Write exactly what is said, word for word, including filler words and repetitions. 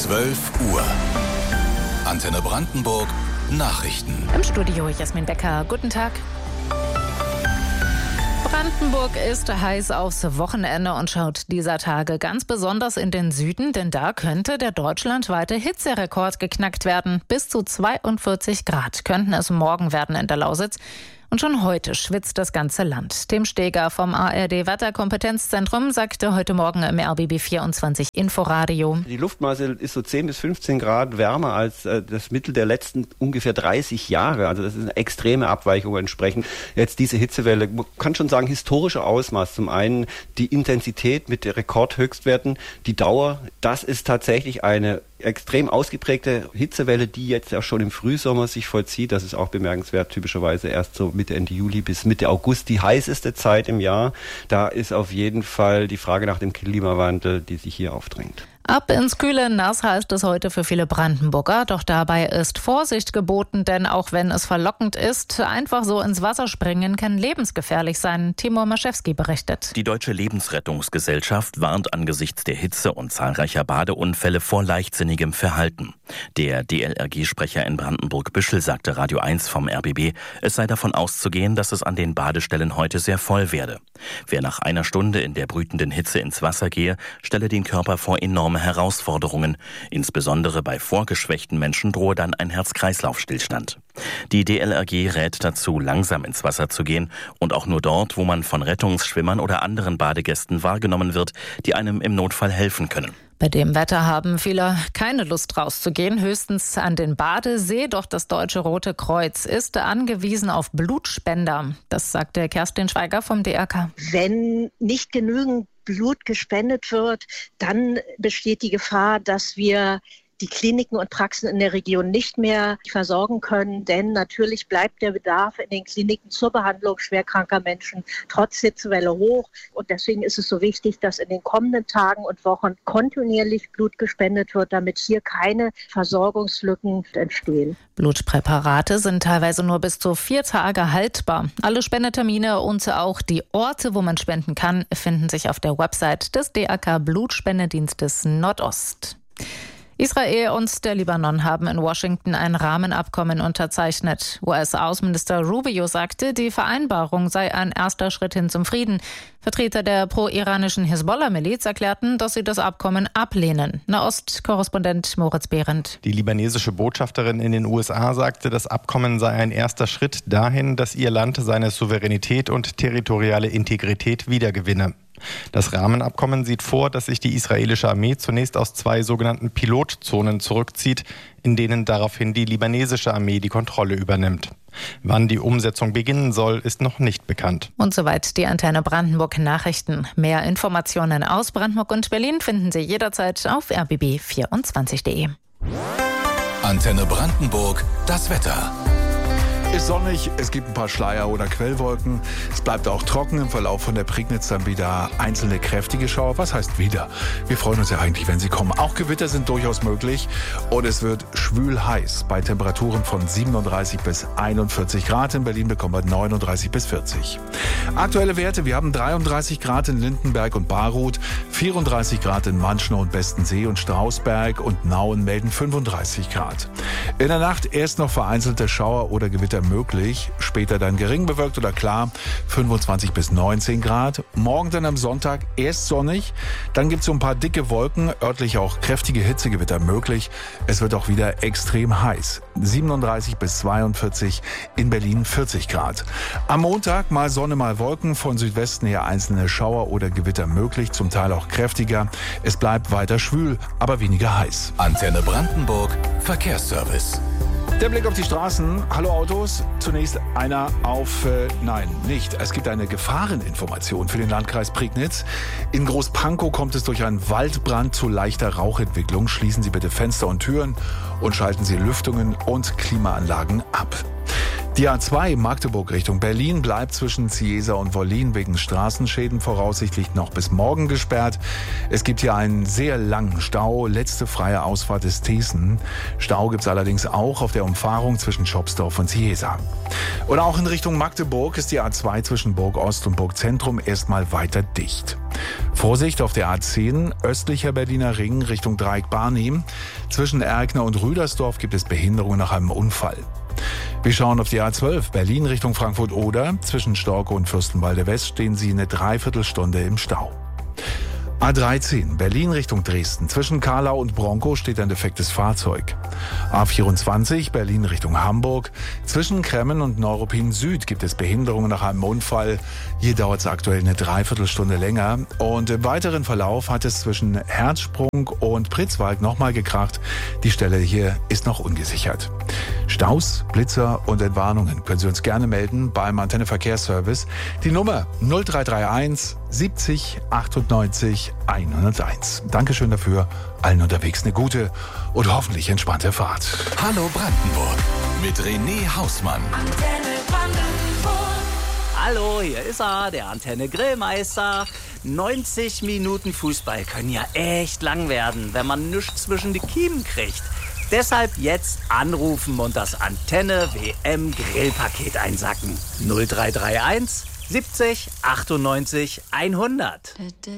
zwölf Uhr. Antenne Brandenburg Nachrichten. Im Studio Jasmin Becker. Guten Tag. Brandenburg ist heiß aufs Wochenende und schaut dieser Tage ganz besonders in den Süden, denn da könnte der deutschlandweite Hitzerekord geknackt werden. Bis zu zweiundvierzig Grad könnten es morgen werden in der Lausitz. Und schon heute schwitzt das ganze Land. Tim Steger vom A R D-Wetterkompetenzzentrum sagte heute Morgen im R B B vierundzwanzig Inforadio. Die Luftmasse ist so zehn bis fünfzehn Grad wärmer als äh, das Mittel der letzten ungefähr dreißig Jahre. Also das ist eine extreme Abweichung entsprechend. Jetzt diese Hitzewelle, man kann schon sagen, historische Ausmaß. Zum einen die Intensität mit den Rekordhöchstwerten, die Dauer. Das ist tatsächlich eine extrem ausgeprägte Hitzewelle, die jetzt auch schon im Frühsommer sich vollzieht. Das ist auch bemerkenswert, typischerweise erst so Mitte, Ende Juli bis Mitte August die heißeste Zeit im Jahr. Da ist auf jeden Fall die Frage nach dem Klimawandel, die sich hier aufdrängt. Ab ins kühle Nass heißt es heute für viele Brandenburger. Doch dabei ist Vorsicht geboten, denn auch wenn es verlockend ist, einfach so ins Wasser springen kann lebensgefährlich sein. Timur Maschewski berichtet. Die Deutsche Lebensrettungsgesellschaft warnt angesichts der Hitze und zahlreicher Badeunfälle vor leichtsinnigem Verhalten. Der D L R G-Sprecher in Brandenburg-Büschel sagte Radio eins vom R B B, es sei davon auszugehen, dass es an den Badestellen heute sehr voll werde. Wer nach einer Stunde in der brütenden Hitze ins Wasser gehe, stelle den Körper vor enorme Herausforderungen. Insbesondere bei vorgeschwächten Menschen drohe dann ein Herz-Kreislauf-Stillstand. Die D L R G rät dazu, langsam ins Wasser zu gehen und auch nur dort, wo man von Rettungsschwimmern oder anderen Badegästen wahrgenommen wird, die einem im Notfall helfen können. Bei dem Wetter haben viele keine Lust rauszugehen, höchstens an den Badesee. Doch das Deutsche Rote Kreuz ist angewiesen auf Blutspender. Das sagte Kerstin Schweiger vom D R K. Wenn nicht genügend Blut gespendet wird, dann besteht die Gefahr, dass wir die Kliniken und Praxen in der Region nicht mehr versorgen können, denn natürlich bleibt der Bedarf in den Kliniken zur Behandlung schwerkranker Menschen trotz Hitzewelle hoch. Und deswegen ist es so wichtig, dass in den kommenden Tagen und Wochen kontinuierlich Blut gespendet wird, damit hier keine Versorgungslücken entstehen. Blutpräparate sind teilweise nur bis zu vier Tage haltbar. Alle Spendetermine und auch die Orte, wo man spenden kann, finden sich auf der Website des D R K Blutspendedienstes Nordost. Israel und der Libanon haben in Washington ein Rahmenabkommen unterzeichnet. U S-Außenminister Rubio sagte, die Vereinbarung sei ein erster Schritt hin zum Frieden. Vertreter der pro-iranischen Hisbollah-Miliz erklärten, dass sie das Abkommen ablehnen. Nahost-Korrespondent Moritz Behrendt. Die libanesische Botschafterin in den U S A sagte, das Abkommen sei ein erster Schritt dahin, dass ihr Land seine Souveränität und territoriale Integrität wiedergewinne. Das Rahmenabkommen sieht vor, dass sich die israelische Armee zunächst aus zwei sogenannten Pilotzonen zurückzieht, in denen daraufhin die libanesische Armee die Kontrolle übernimmt. Wann die Umsetzung beginnen soll, ist noch nicht bekannt. Und soweit die Antenne Brandenburg Nachrichten. Mehr Informationen aus Brandenburg und Berlin finden Sie jederzeit auf r b b vierundzwanzig punkt de. Antenne Brandenburg, das Wetter. Ist sonnig, es gibt ein paar Schleier- oder Quellwolken. Es bleibt auch trocken, im Verlauf von der Prignitz dann wieder einzelne kräftige Schauer. Was heißt wieder? Wir freuen uns ja eigentlich, wenn sie kommen. Auch Gewitter sind durchaus möglich und es wird schwül heiß bei Temperaturen von siebenunddreißig bis einundvierzig Grad. In Berlin bekommen wir neununddreißig bis vierzig. Aktuelle Werte, wir haben dreiunddreißig Grad in Lindenberg und Baruth, vierunddreißig Grad in Manschnow und Bestensee und Strausberg und Nauen melden fünfunddreißig Grad. In der Nacht erst noch vereinzelte Schauer oder Gewitter möglich, später dann gering bewölkt oder klar, fünfundzwanzig bis neunzehn Grad. Morgen dann am Sonntag erst sonnig, dann gibt es so ein paar dicke Wolken, örtlich auch kräftige Hitzegewitter möglich. Es wird auch wieder extrem heiß, siebenunddreißig bis zweiundvierzig, in Berlin vierzig Grad. Am Montag mal Sonne, mal Wolken, von Südwesten her einzelne Schauer oder Gewitter möglich, zum Teil auch kräftiger. Es bleibt weiter schwül, aber weniger heiß. Antenne Brandenburg, Verkehrsservice. Der Blick auf die Straßen. Hallo Autos. Zunächst einer auf, äh, nein, nicht. Es gibt eine Gefahreninformation für den Landkreis Prignitz. In Großpankow kommt es durch einen Waldbrand zu leichter Rauchentwicklung. Schließen Sie bitte Fenster und Türen und schalten Sie Lüftungen und Klimaanlagen ab. Die A zwei Magdeburg Richtung Berlin bleibt zwischen Ciesa und Wollin wegen Straßenschäden voraussichtlich noch bis morgen gesperrt. Es gibt hier einen sehr langen Stau. Letzte freie Ausfahrt ist Thiessen. Stau gibt es allerdings auch auf der Umfahrung zwischen Schopsdorf und Ciesa. Und auch in Richtung Magdeburg ist die A zwei zwischen Burg Ost und Burg Zentrum erstmal weiter dicht. Vorsicht auf der A zehn, östlicher Berliner Ring Richtung Dreieck Barnim. Zwischen Erkner und Rüdersdorf gibt es Behinderungen nach einem Unfall. Wir schauen auf die A zwölf, Berlin Richtung Frankfurt-Oder. Zwischen Storke und Fürstenwalde West stehen Sie eine Dreiviertelstunde im Stau. A dreizehn, Berlin Richtung Dresden. Zwischen Karlau und Bronkow steht ein defektes Fahrzeug. A vierundzwanzig, Berlin Richtung Hamburg. Zwischen Kremmen und Neuruppin Süd gibt es Behinderungen nach einem Unfall. Hier dauert es aktuell eine Dreiviertelstunde länger. Und im weiteren Verlauf hat es zwischen Herzsprung und Pritzwalk nochmal gekracht. Die Stelle hier ist noch ungesichert. Staus, Blitzer und Entwarnungen können Sie uns gerne melden beim Antenne Verkehrsservice. Die Nummer null drei drei eins siebzig achtundneunzig hunderteins. Dankeschön dafür. Allen unterwegs eine gute und hoffentlich entspannte Fahrt. Hallo Brandenburg mit René Hausmann. Antenne Brandenburg. Hallo, hier ist er, der Antenne Grillmeister. neunzig Minuten Fußball können ja echt lang werden, wenn man nichts zwischen die Kiemen kriegt. Deshalb jetzt anrufen und das Antenne W M Grillpaket einsacken. null drei drei eins siebzig achtundneunzig hundert.